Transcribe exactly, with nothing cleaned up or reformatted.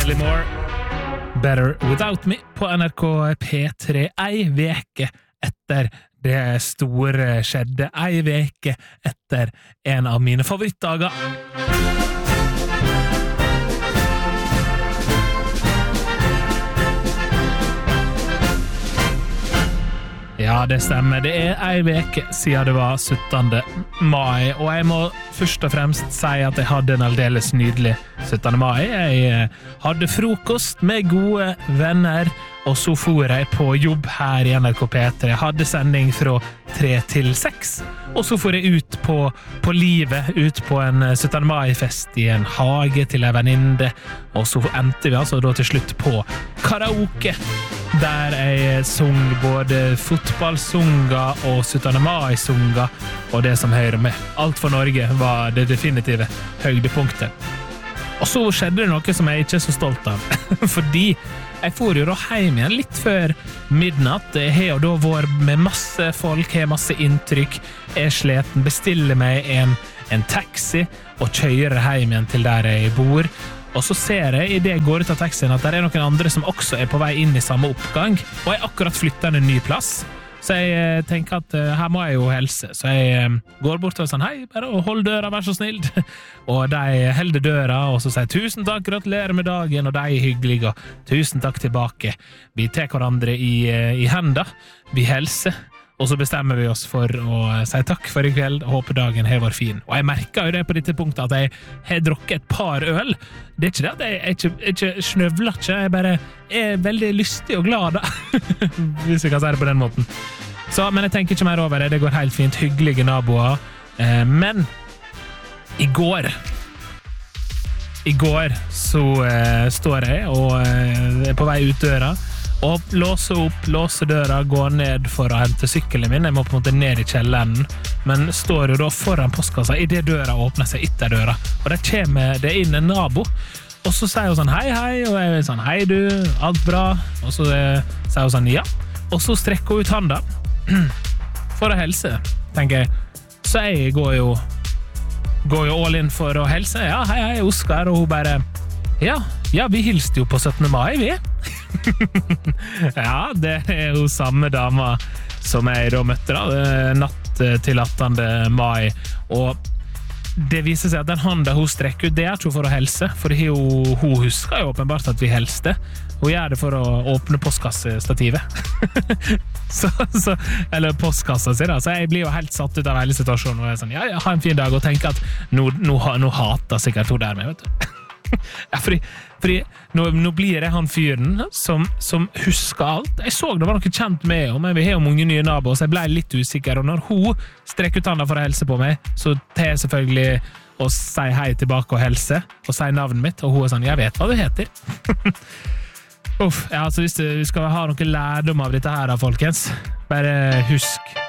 Miley Moore. Better Without Me på N R K P tre. Ei veke etter det store skjedde. Ei veke etter en av mine favorittdager. Ja, det stemmer. Det er ei veke siden det var syttende mai, og jeg må først og fremst si at jeg hadde en aldeles nydelig syttende mai. Jeg hadde frokost med gode venner, og så for jeg på jobb her i N R K P tre. Jeg hadde sending fra tre til seks, og så for jeg ut på, på livet, ut på en syttende mai-fest i en hage til en venninne, og så endte vi altså da til slutt på karaoke, der jeg sung både fotballsunga og syttende mai-sunga, og det som hører med. Alt for Norge var det definitive høydepunktet. Og så skjedde det noe som jeg ikke er så stolt av, fordi jeg får jo da hjem igjen litt før midnatt. Jeg har jo da vært med masse folk, har masse inntrykk, er sleten, bestiller meg en, en taxi og kjører hjem igjen til der jeg bor. Og så ser jeg i det jeg går ut av taxien at det er noen andre som også er på vei inn i samme oppgang, og jeg akkurat flyttet en ny plass. Så jeg tenker at uh, her må jeg jo helse. Så jeg um, går bort og sånn, hei, bare hold døra, vær så snill. Og de holder døra, og så sier tusen takk, gratulerer med dagen, og de er hyggelige, og tusen takk tilbake. Vi tar hverandre i, uh, i henda, vi helser, og så bestemmer vi oss for å si takk for i kveld, og håper dagen har vært fin. Og jeg merker jo det på dette punktet at jeg har drukket et par øl. Det er ikke det at jeg, jeg, ikke, jeg ikke snøvler ikke, jeg bare er veldig lystig og glad da, hvis vi kan si det på den måten. Så, men jeg tenker ikke mer over det, det går helt fint, hyggelige naboer. Eh, men i går, i går så eh, står jeg og eh, er på vei ut døra, og låse opp, låse døra, gå ned for å hente sykkelen min. Jeg må på en måte ned i kjelleren, men står jo da foran postkassa i det døra åpner seg etter døra, og der kommer det inn en nabo, og så sier hun sånn hei hei, og jeg er sånn hei du, alt bra, og så eh, sier hun sånn ja, og så strekker hun ut handa for å helse, tenker jeg. Så jeg går jo går jo all in for å helse. Ja, hei hei, Oskar, og hun bare ja, ja, vi hilste jo på syttende mai, vi. Ja, det er jo samme dama som jeg da møtte da, natt til attende mai, og det viser seg at den handa hun strekker ut, det er ikke for å helse, for hun, hun husker jo åpenbart at vi helste. Hun gjør det for å åpne postkassestativet. så, så, eller postkassa si da, så jeg blir jo helt satt ut av hele situasjonen, og jeg er sånn, ja, ja, ha en fin dag, og tenker at nå, nå, nå hater sikkert hun der med, vet du. Ja, fordi, fordi nå, nå blir det han fyren som, som husker alt. Jeg så det var noe kjent med henne, men vi har jo mange nye naboer, så jeg ble litt usikker, og når hun strekker ut handa for å helse på meg, så tar jeg selvfølgelig å si hei tilbake og helse, og si navnet mitt, og hun er sånn, jeg vet hva du heter. Uff, ja, altså hvis du skal ha noe lærdom av dette her, folkens, bare husk